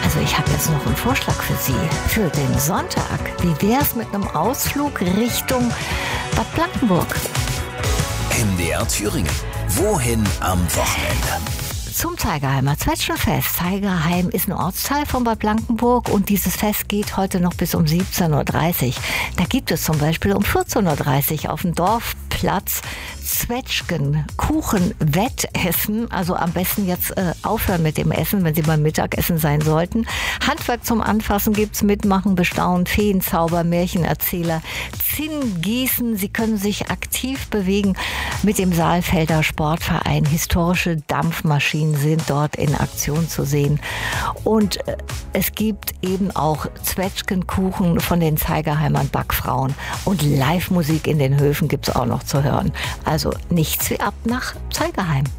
Also ich habe jetzt noch einen Vorschlag für Sie, für den Sonntag. Wie wär's mit einem Ausflug Richtung Bad Blankenburg? MDR Thüringen. Wohin am Wochenende? Zum Zeigerheimer Zwetschgenfest. Zeigerheim ist ein Ortsteil von Bad Blankenburg und dieses Fest geht heute noch bis um 17.30 Uhr. Da gibt es zum Beispiel um 14.30 Uhr auf dem Dorfplatz Zwetschgenkuchen-Wettessen. Also am besten jetzt aufhören mit dem Essen, wenn Sie beim Mittagessen sein sollten. Handwerk zum Anfassen gibt's, mitmachen, bestaunen, Feenzauber, Märchenerzähler, Zinn gießen. Sie können sich aktiv bewegen mit dem Saalfelder Sportverein. Historische Dampfmaschinen sind dort in Aktion zu sehen. Und es gibt eben auch Zwetschgenkuchen von den Zeigerheimern Backfrauen. Und Live-Musik in den Höfen gibt's auch noch zu hören. Also nichts wie ab nach Zeigerheim.